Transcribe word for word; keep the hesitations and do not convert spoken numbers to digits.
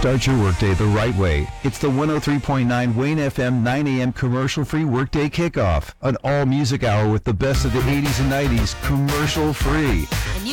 Start your workday the right way. It's the one oh three point nine Wayne F M nine a.m. commercial-free workday kickoff. An all-music hour with the best of the eighties and nineties, commercial-free.